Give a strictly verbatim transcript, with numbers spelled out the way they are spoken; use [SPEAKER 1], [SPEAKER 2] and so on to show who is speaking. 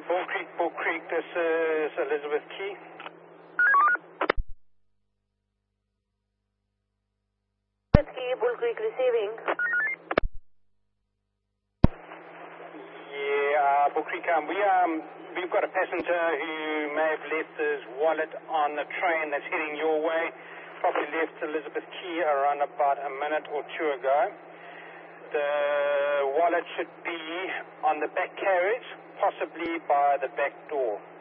[SPEAKER 1] Bull Creek, Bull Creek, this is Elizabeth Key.
[SPEAKER 2] Elizabeth Key, Bull Creek receiving.
[SPEAKER 1] Yeah, uh, Bull Creek, um, we, um, we've got a passenger who may have left his wallet on the train that's heading your way. Probably left Elizabeth Key around about a minute or two ago. The wallet should be on the back carriage, possibly by the back door.